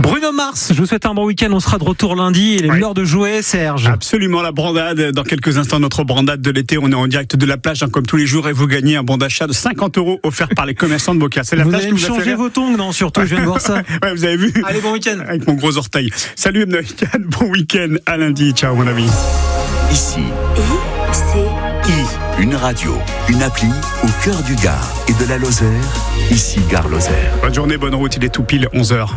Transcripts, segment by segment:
Bruno Mars, je vous souhaite un bon week-end. On sera de retour lundi. Il est l'heure de jouer, Serge. Absolument, la brandade. Dans quelques instants, notre brandade de l'été. On est en direct de la plage, comme tous les jours, et vous gagnez un bon d'achat de 50 € offert par les commerçants de Beaucaire. C'est la vous plage allez que me vous changer vos tongs, non? Surtout, je viens de voir ça. Ouais, vous avez vu? Allez, bon week-end. Avec mon gros orteil. Salut, bon week-end. Bon week-end. À lundi. Ciao, mon ami. Ici, une radio, une appli au cœur du Gard et de la Lozère. Ici, Gare Lozère. Bonne journée, bonne route. Il est tout pile 11h.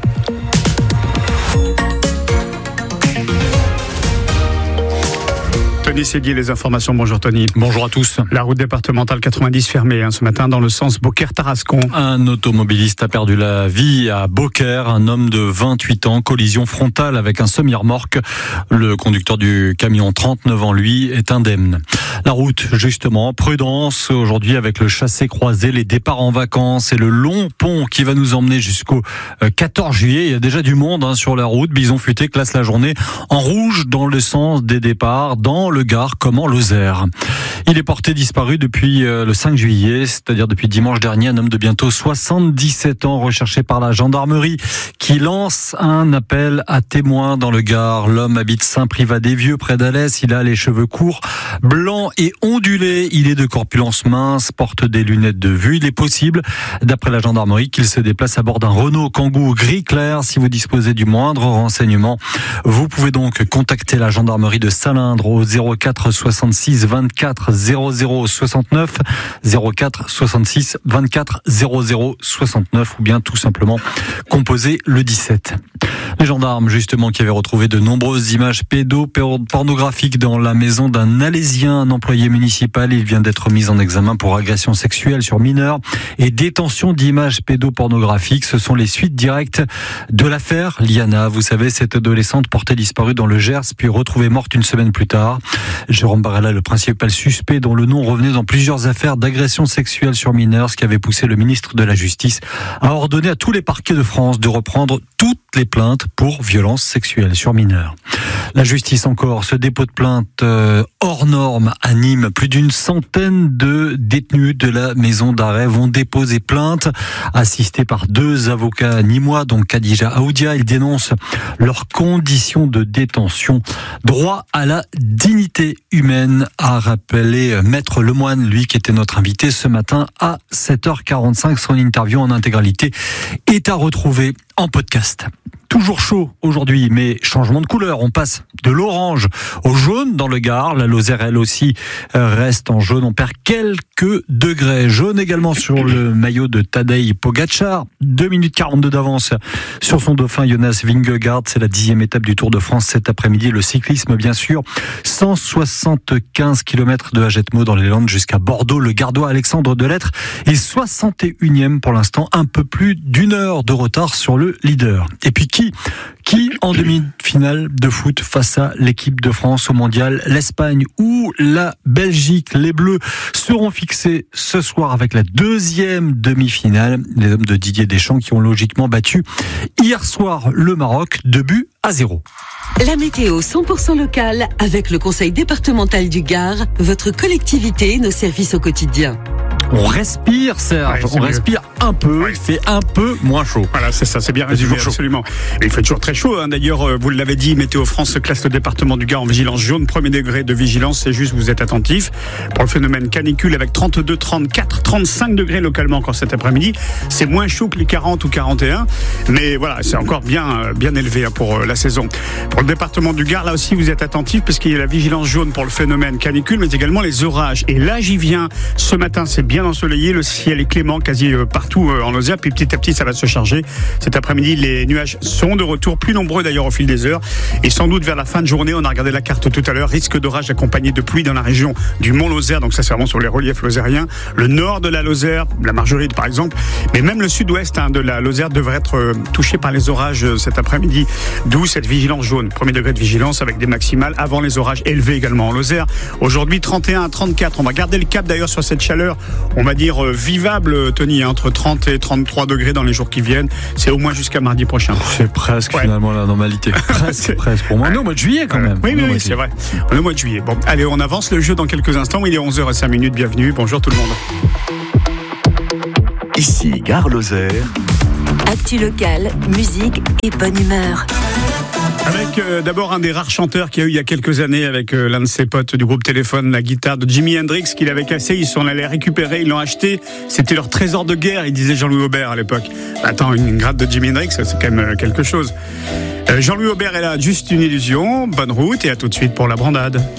Tony Séguier, les informations. Bonjour Tony. Bonjour à tous. La route départementale 90 fermée ce matin dans le sens Beaucaire-Tarascon. Un automobiliste a perdu la vie à Beaucaire. Un homme de 28 ans, collision frontale avec un semi-remorque. Le conducteur du camion, 39 ans, lui, est indemne. La route, justement, prudence aujourd'hui avec le chassé-croisé, les départs en vacances et le long pont qui va nous emmener jusqu'au 14 juillet. Il y a déjà du monde sur la route. Bison Futé classe la journée en rouge dans le sens des départs, dans le Gard comme en Lozère. Il est porté disparu depuis le 5 juillet, c'est-à-dire depuis dimanche dernier. Un homme de bientôt 77 ans recherché par la gendarmerie qui lance un appel à témoins dans le Gard. L'homme habite Saint-Privat-des-Vieux près d'Alès. Il a les cheveux courts, blancs et ondulés. Il est de corpulence mince, porte des lunettes de vue. Il est possible, d'après la gendarmerie, qu'il se déplace à bord d'un Renault Kangoo gris clair. Si vous disposez du moindre renseignement, vous pouvez donc contacter la gendarmerie de Salindre au 04 66 24 00 69 04 66 24 00 69 ou bien tout simplement composer le 17. Les gendarmes, justement, qui avaient retrouvé de nombreuses images pédopornographiques dans la maison d'un Alésien, un employé municipal. Il vient d'être mis en examen pour agression sexuelle sur mineurs et détention d'images pédopornographiques. Ce sont les suites directes de l'affaire Liana. Vous savez, cette adolescente portée disparue dans le Gers, puis retrouvée morte une semaine plus tard. Jérôme Barella, le principal suspect dont le nom revenait dans plusieurs affaires d'agression sexuelle sur mineurs, ce qui avait poussé le ministre de la Justice à ordonner à tous les parquets de France de reprendre toutes les plaintes pour violences sexuelles sur mineurs. La justice encore, ce dépôt de plainte hors norme à Nîmes. Plus d'une centaine de détenus de la maison d'arrêt vont déposer plainte, assistés par 2 avocats nîmois, donc Khadija Aoudia. Ils dénoncent leurs conditions de détention. Droit à la dignité humaine, a rappelé Maître Lemoine, lui qui était notre invité ce matin à 7h45. Son interview en intégralité est à retrouver en podcast. Toujours chaud aujourd'hui, mais changement de couleur. On passe de l'orange au jaune dans le Gard. La Lozère, elle aussi, reste en jaune. On perd quelques degrés. Jaune également sur le maillot de Tadej Pogačar. 2 minutes 42 d'avance sur son dauphin Jonas Vingegaard. C'est la 10e étape du Tour de France cet après-midi. Le cyclisme, bien sûr. 175 km de Hagetmau dans les Landes jusqu'à Bordeaux. Le Gardois Alexandre Delettre est 61e pour l'instant. Un peu plus d'1 heure de retard sur le leader. Et puis qui en demi-finale de foot face à l'équipe de France au mondial? L'Espagne ou la Belgique? Les Bleus seront fixés ce soir avec la 2e demi-finale. Les hommes de Didier Deschamps qui ont logiquement battu hier soir le Maroc 2-0. La météo 100% locale avec le conseil départemental du Gard, votre collectivité, nos services au quotidien. On respire, Serge, on respire un peu, il fait un peu moins chaud. Voilà, c'est ça, c'est bien résumé, absolument. Et il fait toujours très chaud, D'ailleurs, vous l'avez dit, Météo France classe le département du Gard en vigilance jaune, 1er degré de vigilance, c'est juste, vous êtes attentifs pour le phénomène canicule avec 32, 34, 35 degrés localement encore cet après-midi. C'est moins chaud que les 40 ou 41, mais voilà, c'est encore bien élevé pour la saison. Pour le département du Gard, là aussi, vous êtes attentifs parce qu'il y a la vigilance jaune pour le phénomène canicule, mais également les orages. Et là, j'y viens. Ce matin, c'est bien ensoleillé, le ciel est clément quasi partout en Lozère, puis petit à petit ça va se charger. Cet après-midi, les nuages sont de retour, plus nombreux d'ailleurs au fil des heures, et sans doute vers la fin de journée, on a regardé la carte tout à l'heure, risque d'orage accompagné de pluie dans la région du Mont-Lozère, donc ça c'est vraiment sur les reliefs lozériens, le nord de la Lozère, la Margeride par exemple, mais même le sud-ouest de la Lozère devrait être touché par les orages cet après-midi, d'où cette vigilance jaune, 1er degré de vigilance avec des maximales avant les orages élevés également en Lozère. Aujourd'hui 31 à 34, on va garder le cap d'ailleurs sur cette chaleur, on va dire vivable, Tony, entre 30 et 33 degrés dans les jours qui viennent. C'est au moins jusqu'à mardi prochain. C'est presque finalement la normalité. Presque. Pour moi, on est au mois de juillet quand même. Oui, c'est vrai. On est au mois de juillet. Bon, allez, on avance le jeu dans quelques instants. Il est 11h05. Bienvenue. Bonjour tout le monde. Ici, Gare Lozère. Actu locale, musique et bonne humeur. Avec d'abord un des rares chanteurs qu'il y a eu il y a quelques années avec l'un de ses potes du groupe Téléphone, la guitare de Jimi Hendrix qu'il avait cassée, ils s'en allaient récupérer, ils l'ont acheté, c'était leur trésor de guerre, il disait Jean-Louis Aubert à l'époque. Attends, une gratte de Jimi Hendrix, c'est quand même quelque chose. Jean-Louis Aubert est là, juste une illusion, bonne route et à tout de suite pour la brandade.